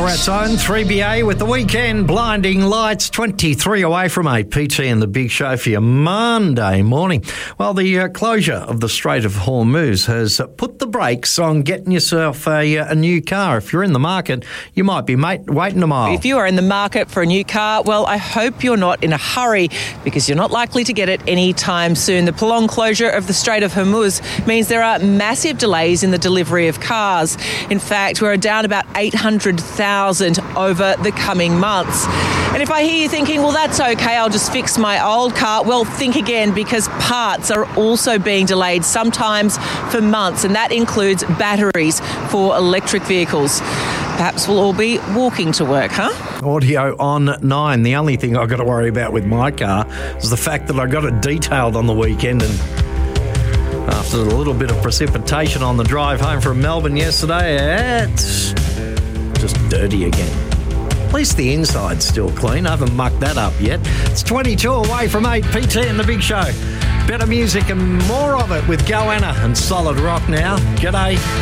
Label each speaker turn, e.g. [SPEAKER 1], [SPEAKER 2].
[SPEAKER 1] Ballarat's own 3BA with the weekend blinding lights, 23 away from 8. PT and the Big Show for your Monday morning. Well, the closure of the Strait of Hormuz has put the brakes on getting yourself a new car. If you're in the market, you might be waiting a mile.
[SPEAKER 2] If you are in the market for a new car, well, I hope you're not in a hurry because you're not likely to get it anytime soon. The prolonged closure of the Strait of Hormuz means there are massive delays in the delivery of cars. In fact, we're down about 800,000 over the coming months. And if I hear you thinking, well, that's okay, I'll just fix my old car, well, think again, because parts are also being delayed, sometimes for months, and that includes batteries for electric vehicles. Perhaps we'll all be walking to work, huh?
[SPEAKER 1] Audio on 9. The only thing I've got to worry about with my car is the fact that I got it detailed on the weekend, and after a little bit of precipitation on the drive home from Melbourne yesterday, it's just dirty again. At least the inside's still clean. I haven't mucked that up yet. It's 22 away from 8. PT and the Big Show. Better music and more of it with Goanna and Solid Rock now. G'day.